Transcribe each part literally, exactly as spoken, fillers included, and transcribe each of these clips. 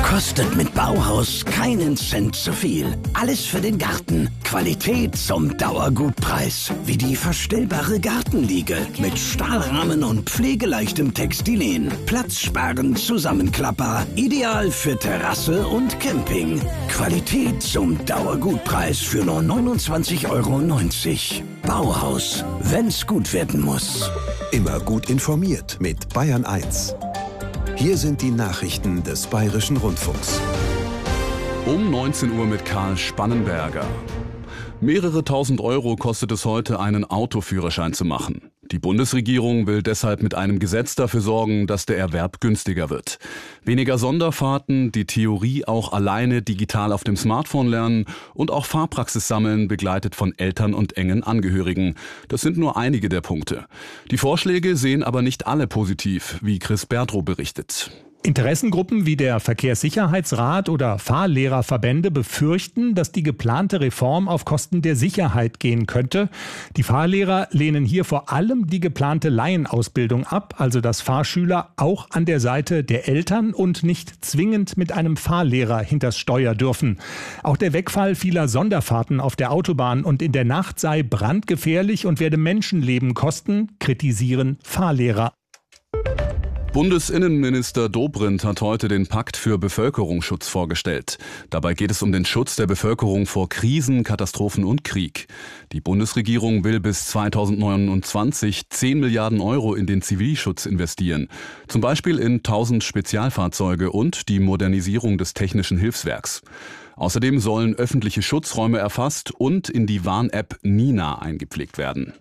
Kostet mit Bauhaus keinen Cent zu viel. Alles für den Garten. Qualität zum Dauergutpreis. Wie die verstellbare Gartenliege mit Stahlrahmen und pflegeleichtem Textilien. Platzsparend Zusammenklapper. Ideal für Terrasse und Camping. Qualität zum Dauergutpreis für nur neunundzwanzig Euro neunzig. Bauhaus, wenn's gut werden muss. Immer gut informiert mit Bayern eins. Hier sind die Nachrichten des Bayerischen Rundfunks. Um neunzehn Uhr mit Karl Spannenberger. Mehrere tausend Euro kostet es heute, einen Autoführerschein zu machen. Die Bundesregierung will deshalb mit einem Gesetz dafür sorgen, dass der Erwerb günstiger wird. Weniger Sonderfahrten, die Theorie auch alleine digital auf dem Smartphone lernen und auch Fahrpraxis sammeln, begleitet von Eltern und engen Angehörigen. Das sind nur einige der Punkte. Die Vorschläge sehen aber nicht alle positiv, wie Chris Bertrow berichtet. Interessengruppen wie der Verkehrssicherheitsrat oder Fahrlehrerverbände befürchten, dass die geplante Reform auf Kosten der Sicherheit gehen könnte. Die Fahrlehrer lehnen hier vor allem die geplante Laienausbildung ab, also dass Fahrschüler auch an der Seite der Eltern und nicht zwingend mit einem Fahrlehrer hinters Steuer dürfen. Auch der Wegfall vieler Sonderfahrten auf der Autobahn und in der Nacht sei brandgefährlich und werde Menschenleben kosten, kritisieren Fahrlehrer. Bundesinnenminister Dobrindt hat heute den Pakt für Bevölkerungsschutz vorgestellt. Dabei geht es um den Schutz der Bevölkerung vor Krisen, Katastrophen und Krieg. Die Bundesregierung will bis zweitausendneunundzwanzig zehn Milliarden Euro in den Zivilschutz investieren. Zum Beispiel in tausend Spezialfahrzeuge und die Modernisierung des Technischen Hilfswerks. Außerdem sollen öffentliche Schutzräume erfasst und in die Warn-App Nina eingepflegt werden.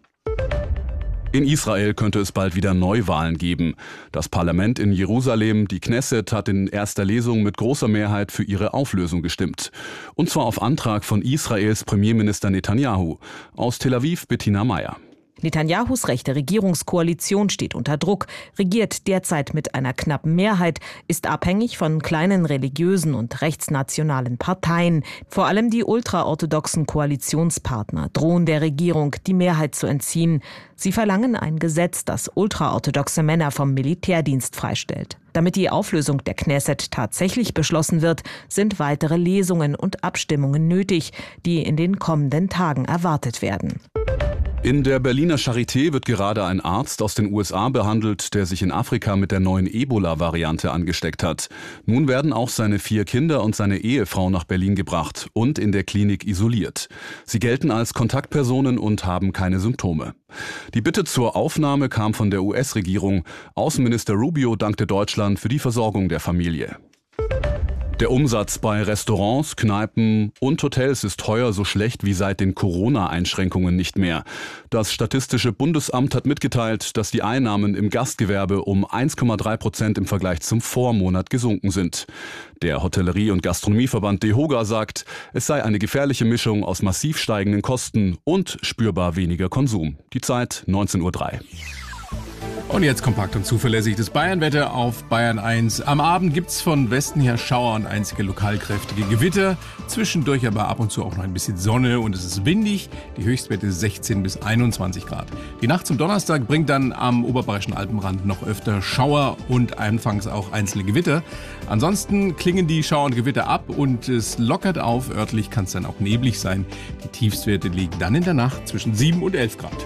In Israel könnte es bald wieder Neuwahlen geben. Das Parlament in Jerusalem, die Knesset, hat in erster Lesung mit großer Mehrheit für ihre Auflösung gestimmt. Und zwar auf Antrag von Israels Premierminister Netanyahu. Aus Tel Aviv Bettina Meyer. Netanyahus rechte Regierungskoalition steht unter Druck, regiert derzeit mit einer knappen Mehrheit, ist abhängig von kleinen religiösen und rechtsnationalen Parteien. Vor allem die ultraorthodoxen Koalitionspartner drohen der Regierung, die Mehrheit zu entziehen. Sie verlangen ein Gesetz, das ultraorthodoxe Männer vom Militärdienst freistellt. Damit die Auflösung der Knesset tatsächlich beschlossen wird, sind weitere Lesungen und Abstimmungen nötig, die in den kommenden Tagen erwartet werden. In der Berliner Charité wird gerade ein Arzt aus den U S A behandelt, der sich in Afrika mit der neuen Ebola-Variante angesteckt hat. Nun werden auch seine vier Kinder und seine Ehefrau nach Berlin gebracht und in der Klinik isoliert. Sie gelten als Kontaktpersonen und haben keine Symptome. Die Bitte zur Aufnahme kam von der U S-Regierung. Außenminister Rubio dankte Deutschland für die Versorgung der Familie. Der Umsatz bei Restaurants, Kneipen und Hotels ist heuer so schlecht wie seit den Corona-Einschränkungen nicht mehr. Das Statistische Bundesamt hat mitgeteilt, dass die Einnahmen im Gastgewerbe um eins Komma drei Prozent im Vergleich zum Vormonat gesunken sind. Der Hotellerie- und Gastronomieverband DEHOGA sagt, es sei eine gefährliche Mischung aus massiv steigenden Kosten und spürbar weniger Konsum. Die Zeit neunzehn Uhr drei. Und jetzt kompakt und zuverlässig das Bayernwetter auf Bayern eins. Am Abend gibt's von Westen her Schauer und einzige lokalkräftige Gewitter. Zwischendurch aber ab und zu auch noch ein bisschen Sonne und es ist windig. Die Höchstwerte sechzehn bis einundzwanzig Grad. Die Nacht zum Donnerstag bringt dann am oberbayerischen Alpenrand noch öfter Schauer und anfangs auch einzelne Gewitter. Ansonsten klingen die Schauer und Gewitter ab und es lockert auf. Örtlich kann es dann auch neblig sein. Die Tiefstwerte liegen dann in der Nacht zwischen sieben und elf Grad.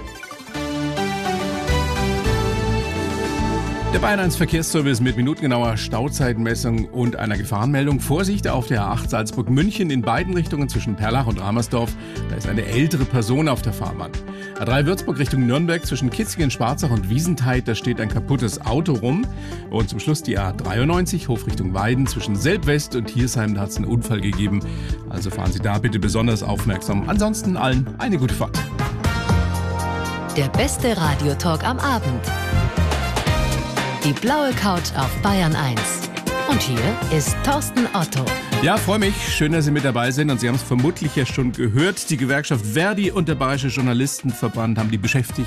Der Bayern eins Verkehrsservice mit minutengenauer Stauzeitenmessung und einer Gefahrenmeldung. Vorsicht auf der A acht Salzburg-München in beiden Richtungen zwischen Perlach und Ramersdorf. Da ist eine ältere Person auf der Fahrbahn. A drei Würzburg Richtung Nürnberg zwischen Kitzingen, Schwarzach und Wiesentheit. Da steht ein kaputtes Auto rum. Und zum Schluss die A dreiundneunzig Hof Richtung Weiden zwischen Selb-West und Hiersheim. Da hat es einen Unfall gegeben. Also fahren Sie da bitte besonders aufmerksam. Ansonsten allen eine gute Fahrt. Der beste Radiotalk am Abend. Die blaue Couch auf Bayern eins. Und hier ist Thorsten Otto. Ja, freue mich. Schön, dass Sie mit dabei sind. Und Sie haben es vermutlich ja schon gehört. Die Gewerkschaft Verdi und der Bayerische Journalistenverband haben die Beschäftigten